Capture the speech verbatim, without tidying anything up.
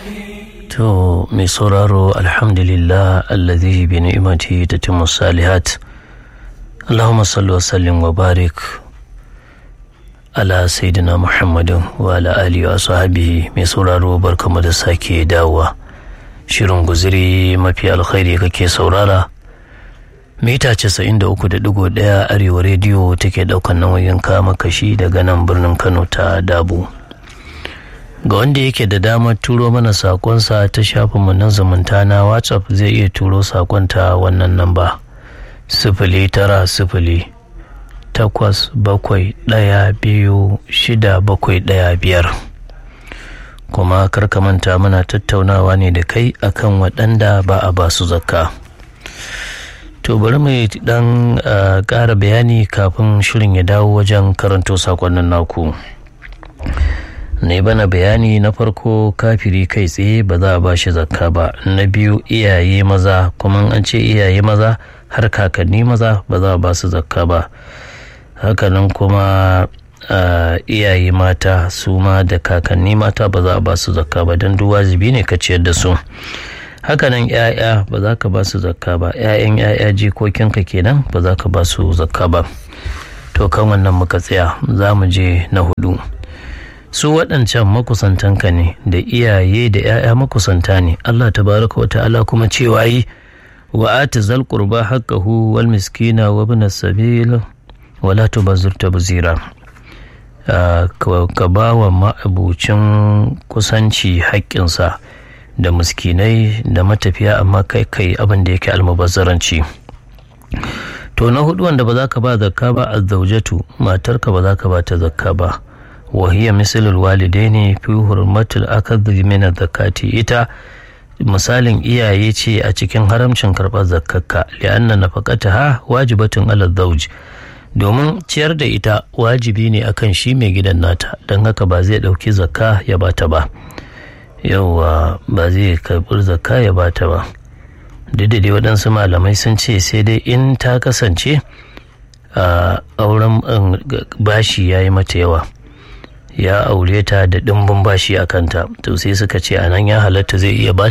To mai sauraro alhamdulillah allazi bi ni'mati tatimmu salihat. Allahumma salli wa sallim wa barik ala sayyidina Muhammadin wa ala alihi wa sahbihi. Mai sauraro barkamu da sake dawowa. Shirin guziri mafi alkhairi kake saurara. Mita casa'in da uku da digo ɗaya Arewa rediyo take ɗaukan nauyin kama kashi daga nan birnin Kano ta Dabo. Ga wanda yake da damar turo mana sakonsa ta shafinmu na zumunta na WhatsApp zai iya turo sakon ta wannan namba sifili tara sifili takwas bakwai ɗaya biyu shida bakwai ɗaya biyar. Kuma karka manta muna tattaunawa ne da kai akan waɗanda ba a ba su zakka. To bari mu dan ƙara bayani kafin shirin ya dawo wajen karanto sakonnin naku. Ne bana bayani na farko kafiri kai tsaye ba za a ba shi zakka ba. Na biyu iyaye maza, kuma an ce iyaye maza har kakanni maza ba za a ba su zakka ba. Hakanan kuma iyaye mata su ma da kakanni mata ba za a ba su zakka ba don duk wajibi ne ka ciyar da su. Hakanan ‘ya'ya ba za ka ba su zakka ba, ‘ya'yan ‘ya'ya jikokinka kenan ba za ka ba su zakka ba. To kan wannan muka tsaya, za mu je na hudu. Su waɗancan makusantanka ne da iyaye da ‘ya'ya makusanta ne. Allah tabaraka wa ta'ala kuma cewa yi wa ati zal qurba haqqahu wal miskina wa ibn as-sabil wa la tubazzir tabzira. Ka ba wa ma'abucin kusanci haƙƙinsa da miskinai da matafiya, amma kai kai abin da yake almubazzaranci. To na hudu wanda ba za ka ba zakka ba azzaujatu, matarka ba za ka ba ta zakka ba. Wa hiya misalul walidaini fi hurmatil akhdhi min zakati. Ita misalin iyaye ce a cikin haramcin karɓar zakkarka, li'anna nafaqataha wajibatun ala zawj. Domin ciyar da ita wajibi ne akan shi mai gidan nata, don haka ba zai ɗauki zakka ya bata ba. Yauwa ba zai karɓi zakka ya bata ba. Duk da dai waɗansu malamai sun ce sai dai in ta kasance a auren bashi ya yi mata yawa, ya aure ta da ɗimbin bashi a kanta, to sai suka ce a nan ya halatta zai iya bata